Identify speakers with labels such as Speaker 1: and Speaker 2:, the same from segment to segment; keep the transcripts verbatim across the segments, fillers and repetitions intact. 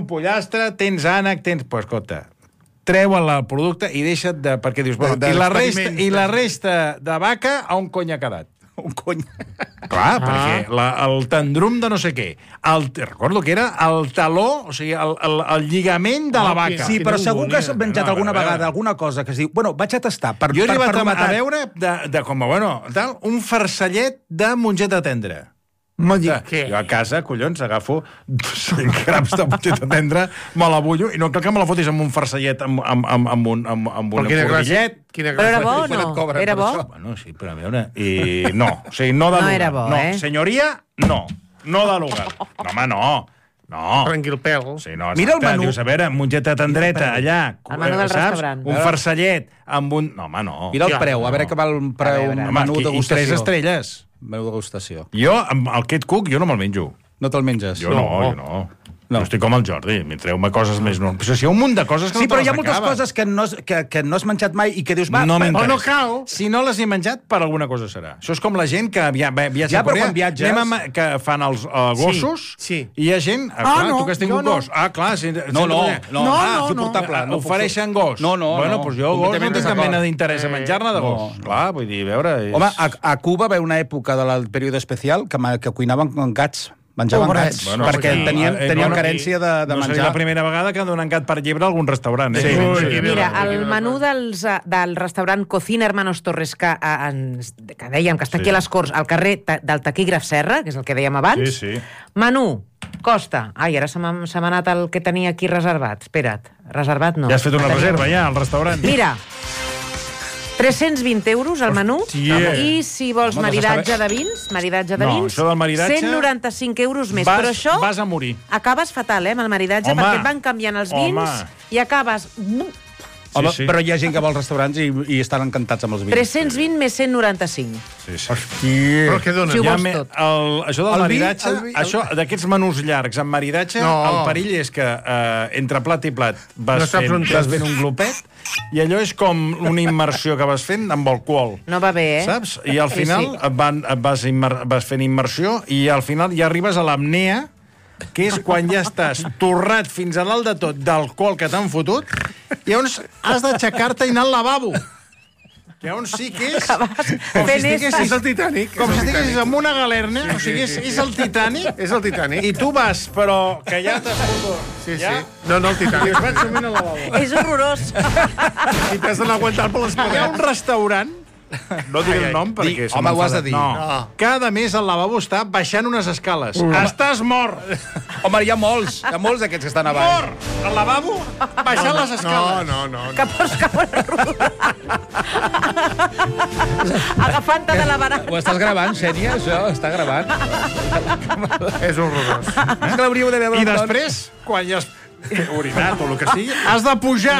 Speaker 1: pollastre, tens ànec, tens... Pues, escolta, treu el producte i deixa't de... Perquè dius, bueno,
Speaker 2: de,
Speaker 1: i, la resta, i la resta de vaca a un cony ha quedat?
Speaker 2: Un cony.
Speaker 1: Clar, ah. perquè la, el tendrum de no sé què. El, recordo que era el taló, o sigui, el, el, el lligament de la vaca.
Speaker 2: Sí, però segur que has menjat no, alguna vegada alguna cosa que es diu... Bueno, vaig a tastar. Per,
Speaker 1: jo he
Speaker 2: per,
Speaker 1: arribat
Speaker 2: per
Speaker 1: a, a veure, de, de com a, bueno, tal, un farcellet de mongeta tendra.
Speaker 3: M'ho dic,
Speaker 1: què? Jo a casa, collons, agafo cinc grams de mongeta tendra, me la bullo, i no cal que me la fotis amb un farcellet, amb, amb, amb, amb un, amb, amb un forquillet.
Speaker 4: Però era bo o no? Era bo?
Speaker 1: Bueno, sí, però a veure... I no, o sigui, no de lugar.
Speaker 4: No era bo,
Speaker 1: no.
Speaker 4: eh?
Speaker 1: Senyoria, no. No de lugar. No, home, no. No.
Speaker 3: Tranquil pèl.
Speaker 1: Sí, no,
Speaker 2: mira el menú.
Speaker 1: Dius, a veure, mongeta tendreta, allà.
Speaker 4: El menú del
Speaker 1: saps?
Speaker 4: restaurant.
Speaker 1: Un farcellet amb un... No, home, no.
Speaker 2: Mira el preu, a veure què val un preu, un menú
Speaker 1: degustació. I tres estrelles.
Speaker 2: Menú degustació.
Speaker 1: Jo, amb el Kate Cook, jo no me'l menjo.
Speaker 2: No te'l menges?
Speaker 1: Jo no, jo no. No. Jo estic com el Jordi, m'hi treu-me coses més normals. Però si hi ha un munt de coses que
Speaker 2: sí,
Speaker 1: no te
Speaker 2: però
Speaker 1: les
Speaker 2: hi ha moltes
Speaker 1: acabes.
Speaker 2: coses que no, has, que, que no has menjat mai i que dius... Va,
Speaker 1: no
Speaker 2: va,
Speaker 1: m'interessa.
Speaker 3: no cal.
Speaker 1: Si no les he menjat, per alguna cosa serà. Això és com la gent que via, viatja
Speaker 2: ja,
Speaker 1: a Corea,
Speaker 2: però quan viatges...
Speaker 1: anem a, que fan els uh, gossos,
Speaker 3: sí, sí.
Speaker 1: i hi ha gent... Ah, clar,
Speaker 3: no,
Speaker 1: tu que has tingut
Speaker 3: no.
Speaker 1: gos. Ah, clar. Si,
Speaker 2: no, no, no,
Speaker 3: no,
Speaker 2: ah,
Speaker 3: no,
Speaker 2: no, portable,
Speaker 1: no. Ofereixen gos.
Speaker 2: No, no,
Speaker 1: bueno,
Speaker 2: no.
Speaker 1: Doncs jo gos no tinc cap mena d'interès a menjar-ne de gos.
Speaker 2: No.
Speaker 1: Clar, vull dir, a veure... És...
Speaker 2: Home, a, a Cuba va haver una època del període especial que, que cuinaven amb gats. Menjaven
Speaker 3: Pobrets.
Speaker 2: gats,
Speaker 1: Bueno,
Speaker 2: perquè
Speaker 1: sí.
Speaker 2: tenien,
Speaker 1: Eh,
Speaker 2: tenien
Speaker 1: bueno,
Speaker 2: carència de, de
Speaker 1: no
Speaker 2: menjar.
Speaker 1: seria la primera vegada que donen gat per llebre a algun restaurant. Eh?
Speaker 2: Sí.
Speaker 1: Sí.
Speaker 3: Sí.
Speaker 4: Mira, el menú dels, del restaurant Cocina Hermanos Torres, que, a, ens, que dèiem que està aquí
Speaker 1: Sí.
Speaker 4: a les Corts, al carrer ta, del Taquígraf Serra, que és el que dèiem abans.
Speaker 1: Sí, sí.
Speaker 4: Menú, costa... Ai, ara se m'ha se m'ha anat el que tenia aquí reservat. Espera't, reservat no.
Speaker 1: Ja has fet una
Speaker 4: Tenia-
Speaker 1: reserva, ja, al restaurant.
Speaker 4: Mira, tres-cents vint euros al menú,
Speaker 1: Hòstia.
Speaker 4: i si vols
Speaker 2: Home,
Speaker 4: maridatge
Speaker 2: saber-
Speaker 4: de vins, maridatge de
Speaker 1: No,
Speaker 4: vins,
Speaker 1: això del maridatge-
Speaker 4: cent noranta-cinc euros més.
Speaker 1: Vas-
Speaker 4: però això
Speaker 1: vas a morir.
Speaker 4: acabes fatal, eh, amb el maridatge,
Speaker 1: Home.
Speaker 4: perquè et van canviant els vins
Speaker 1: Home.
Speaker 4: i acabes...
Speaker 2: Home,
Speaker 1: Sí, sí.
Speaker 2: però hi ha gent que va als restaurants i, i estan encantats amb els vins.
Speaker 4: tres-cents vint més cent noranta-cinc.
Speaker 1: Sí, sí.
Speaker 3: Però què dona?
Speaker 4: Si ho
Speaker 1: Ja
Speaker 4: vols
Speaker 1: me,
Speaker 4: tot.
Speaker 1: el, això del
Speaker 2: El vi-
Speaker 1: maridatge,
Speaker 2: el vi- el-
Speaker 1: això d'aquests menús llargs amb maridatge,
Speaker 3: No.
Speaker 1: el perill és que eh, entre plat i plat vas,
Speaker 3: No saps
Speaker 1: fent,
Speaker 3: on tens.
Speaker 1: vas fent un glopet i allò és com una immersió que vas fent amb alcohol.
Speaker 4: No va bé, eh?
Speaker 1: Saps? I al
Speaker 4: Sí,
Speaker 1: final
Speaker 4: sí.
Speaker 1: et van, et vas, immer, vas fent immersió i al final ja arribes a l'apnea, que és quan ja estàs torrat fins a dalt de tot d'alcohol que t'han fotut, i llavors has d'aixecar-te i anar al lavabo. Llavors sí que és... Com si
Speaker 4: fent
Speaker 1: estiguessis,
Speaker 3: És el Titanic.
Speaker 1: com
Speaker 3: és
Speaker 1: si
Speaker 3: el
Speaker 1: estiguessis
Speaker 3: Titanic.
Speaker 1: amb una galerna, o sigui, és, és el Titanic,
Speaker 3: És el Titanic.
Speaker 1: i tu vas, però que ja t'has fotut.
Speaker 3: Sí, sí.
Speaker 1: Ja?
Speaker 3: No, no, el
Speaker 1: I
Speaker 3: Titanic.
Speaker 1: es vaig sumint al lavabo.
Speaker 4: És horrorós.
Speaker 3: I t'has d'anar aguantant per les
Speaker 1: Hi ha
Speaker 3: paredes.
Speaker 1: un restaurant, no diré el nom perquè...
Speaker 2: Di-
Speaker 1: se
Speaker 2: home, ho has
Speaker 1: m'enfada.
Speaker 2: de dir.
Speaker 1: No.
Speaker 3: No.
Speaker 1: Cada mes al lavabo està baixant unes escales. Estàs mort!
Speaker 2: Home, hi ha molts, hi ha molts d'aquests que estan a baix.
Speaker 1: Mort! Al lavabo, baixant les
Speaker 3: No,
Speaker 1: escales.
Speaker 3: no, no.
Speaker 4: Que pots caure rodona. Agafant-te de la barana.
Speaker 2: Ho estàs gravant, Xènia, això? Està gravant.
Speaker 3: És horrorós.
Speaker 2: És que l'hauríeu de veure.
Speaker 1: I després, quan ja has orinat o el que sigui, has de pujar.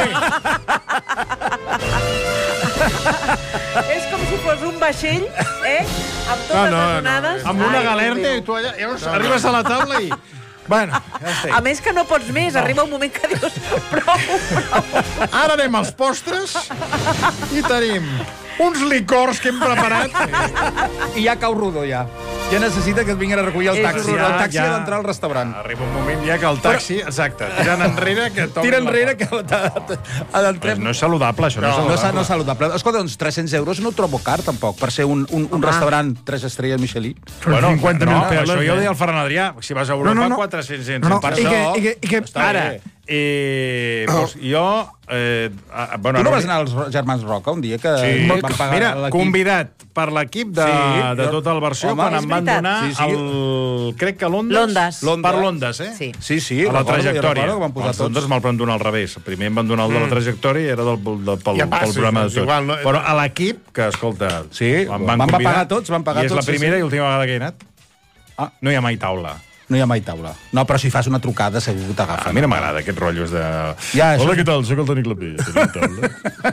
Speaker 4: És com si fos un vaixell, eh? Amb totes
Speaker 3: No, no,
Speaker 4: les onades.
Speaker 1: Amb una
Speaker 4: Ai,
Speaker 1: galerna
Speaker 4: Déu
Speaker 1: i tu allà... Llavors arribes a la taula i... Bueno, ja estic.
Speaker 4: A més que no pots més, arriba un moment que dius prou, prou.
Speaker 1: Ara anem als postres i tenim uns licors que hem preparat.
Speaker 2: I ja cau rodó, ja. Ja necessita que et vinguin a recollir el
Speaker 4: És
Speaker 2: taxi.
Speaker 4: horrorós.
Speaker 2: El taxi
Speaker 1: Ja,
Speaker 2: ha
Speaker 1: ja.
Speaker 2: d'entrar al restaurant.
Speaker 1: Arriba un moment ja que el taxi... Exacte, tirant enrere que toquen
Speaker 2: Tira
Speaker 1: la
Speaker 2: enrere
Speaker 1: porta.
Speaker 2: que ha d'entrar...
Speaker 1: No és saludable, això. No,
Speaker 2: No,
Speaker 1: és
Speaker 2: no,
Speaker 1: saludable.
Speaker 2: no és saludable. Escolta, doncs tres-cents euros no ho trobo car, tampoc, per ser un, un, un restaurant tres estrelles Michelin.
Speaker 1: Bueno,
Speaker 3: cinquanta
Speaker 1: no,
Speaker 3: mil perles,
Speaker 1: això jo ho
Speaker 3: eh?
Speaker 1: deia al Ferran Adrià. Si vas a Europa,
Speaker 3: No, no, no.
Speaker 1: quatre-cents.
Speaker 3: No, no,
Speaker 1: Per
Speaker 3: i
Speaker 1: això...
Speaker 3: que, i que, i que,
Speaker 1: Ara, eh, doncs jo... Eh, a- bueno,
Speaker 2: Tu no
Speaker 1: ara-
Speaker 2: vas anar als Germans Roca un dia que
Speaker 1: Sí,
Speaker 2: van pagar
Speaker 1: mira,
Speaker 2: l'equip?
Speaker 1: convidat per l'equip de,
Speaker 2: Sí,
Speaker 1: de
Speaker 2: jo-
Speaker 1: tota la versió,
Speaker 2: Home,
Speaker 1: quan
Speaker 2: és
Speaker 1: em van
Speaker 4: veritat.
Speaker 1: donar
Speaker 2: Sí, sí.
Speaker 1: el... Crec que l'Ondes.
Speaker 4: L'Ondes.
Speaker 1: Per l'Ondes, eh?
Speaker 4: Sí.
Speaker 2: Sí, sí,
Speaker 1: A la
Speaker 2: recordo, jo
Speaker 1: trajectòria.
Speaker 2: recordo que van posar
Speaker 1: Els Ondes
Speaker 2: tots.
Speaker 1: me'l van donar al revés. Primer em van donar el de la trajectòria i era del, del, pel,
Speaker 3: Ja passa,
Speaker 1: pel programa
Speaker 3: doncs
Speaker 1: de tot.
Speaker 3: igual, no-
Speaker 1: Però a l'equip, que, escolta...
Speaker 2: Sí,
Speaker 1: em
Speaker 2: van
Speaker 1: convidar,
Speaker 2: pagar tots, van pagar
Speaker 1: I és
Speaker 2: tots,
Speaker 1: la
Speaker 2: sí,
Speaker 1: primera
Speaker 2: sí.
Speaker 1: i última vegada que he anat.
Speaker 2: Ah.
Speaker 1: No hi ha mai taula.
Speaker 2: No hi ha mai taula. No, però si fas una trucada segur que
Speaker 1: Ah,
Speaker 2: t'agafa.
Speaker 1: a mi no m'agrada aquests rotllos de...
Speaker 2: Ja, això-
Speaker 1: Hola, què tal? Soc el Toni Clapé. Tenim taula?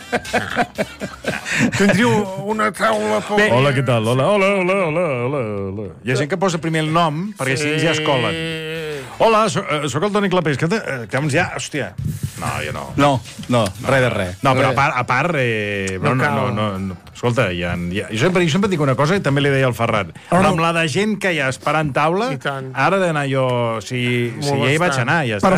Speaker 3: tindríeu una taula... Por...
Speaker 1: Hola, què tal? Hola, hola, hola, hola, hola, hola. Hi ha gent que posa primer el nom, perquè si ells ja es colen. Hola, soc, eh, soc el Toni Clapés. Que, eh, que doncs ja, hòstia... No, jo no.
Speaker 2: No, no, res de res.
Speaker 1: No, però a part... A part eh, no, no, no, no, no, escolta, hi ha, hi ha, jo, sempre, jo sempre dic una cosa i també li deia al Ferran.
Speaker 3: Oh, no.
Speaker 1: Amb la de gent que hi ha esperant taula,
Speaker 3: I tant.
Speaker 1: ara d'anar jo... Si, si
Speaker 3: Molt
Speaker 1: ja hi vaig
Speaker 3: bastant.
Speaker 1: anar, ja està.
Speaker 3: Però